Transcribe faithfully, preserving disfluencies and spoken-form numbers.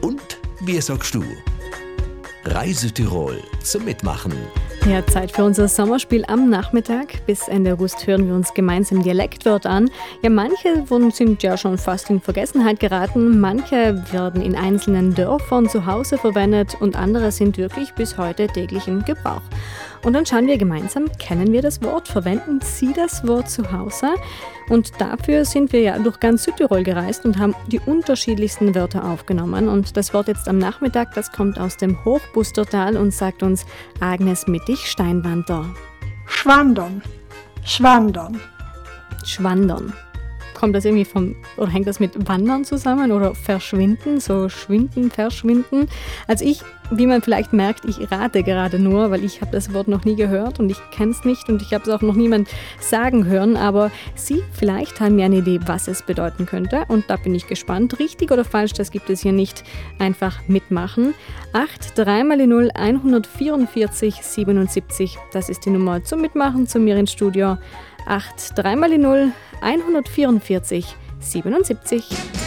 Und wie sagst du? Reisetirol zum Mitmachen. Ja, Zeit für unser Sommerspiel am Nachmittag. Bis Ende August hören wir uns gemeinsam Dialektwörter an. Ja, manche wurden, sind ja schon fast in Vergessenheit geraten, manche werden in einzelnen Dörfern zu Hause verwendet und andere sind wirklich bis heute täglich im Gebrauch. Und dann schauen wir gemeinsam, kennen wir das Wort, verwenden Sie das Wort zu Hause? Und dafür sind wir ja durch ganz Südtirol gereist und haben die unterschiedlichsten Wörter aufgenommen. Und das Wort jetzt am Nachmittag, das kommt aus dem Hochbustertal und sagt uns Agnes Mittig-Steinwander. Schwandern. Schwandern. Schwandern. Kommt das irgendwie vom, oder hängt das mit Wandern zusammen oder verschwinden, so schwinden, verschwinden? Also ich, wie man vielleicht merkt, ich rate gerade nur, weil ich habe das Wort noch nie gehört und ich kenne es nicht und ich habe es auch noch niemand sagen hören, aber Sie vielleicht haben ja eine Idee, was es bedeuten könnte und da bin ich gespannt. Richtig oder falsch, das gibt es hier nicht. Einfach mitmachen. acht drei mal die null einhundertvierundvierzig siebenundsiebzig, das ist die Nummer zum Mitmachen zu mir ins Studio. acht drei mal die null einhundertvierundvierzig siebenundsiebzig.